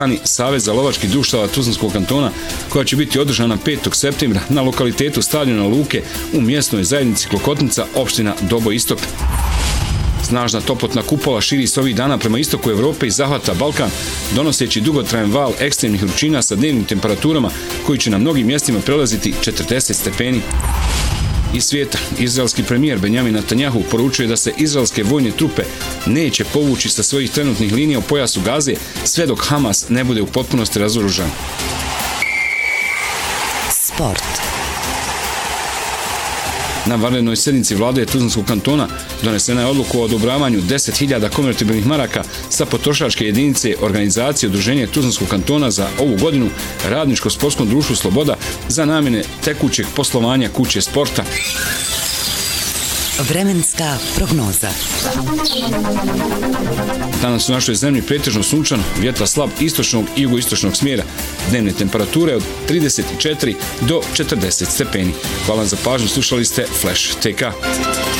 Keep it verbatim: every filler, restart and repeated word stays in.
Saveza lovačkih društava Tuzlanskog kantona, koja će biti održana petog septembra na lokalitetu stadiona Luke u mjesnoj zajednici Klokotnica, opština Doboj Istok. Snažna toplotna kupola širi se ovih dana prema istoku Evrope i zahvata Balkan, donoseći dugotrajan val ekstremnih vrućina sa dnevnim temperaturama koji će na mnogim mjestima prelaziti četrdeset stepeni. Iz svijeta, izraelski premijer Benjamin Netanjahu poručuje da se izraelske vojne trupe neće povući sa svojih trenutnih linija u pojasu Gaze sve dok Hamas ne bude u potpunosti razoružan. Sport. Na vanrednoj sjednici vlade Tuzlanskog kantona donesena je odluka o odobravanju deset hiljada konvertibilnih maraka sa potrošačke jedinice organizacije Udruženja Tuzlanskog kantona za ovu godinu Radničko-sportskom društvu Sloboda za namjene tekućeg poslovanja kuće sporta. Vremenska prognoza. Danas u našoj zemlji pretežno sunčano, vjetar slab istočnog i jugoistočnog smjera. Dnevne temperature od trideset četiri do četrdeset stepeni. Hvala za pažnju, slušali ste Flash T K.